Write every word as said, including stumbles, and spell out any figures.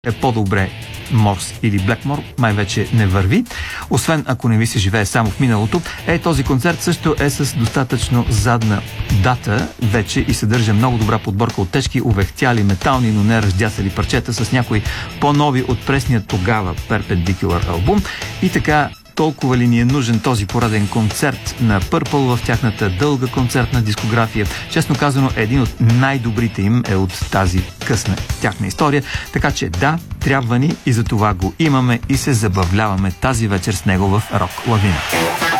е по-добре Морс или Блекмор, май вече не върви. Освен ако не ви се живее само в миналото. Е, този концерт също е с достатъчно задна дата вече и съдържа много добра подборка от тежки, увехтяли, метални, но не раздясали парчета с някои по-нови от пресния тогава Perpendicular албум. И така, толкова ли ни е нужен този пореден концерт на Purple в тяхната дълга концертна дискография? Честно казано, един от най-добрите им е от тази късна тяхна история. Така че да, трябва ни и за това го имаме и се забавляваме тази вечер с него в Рок Лавина.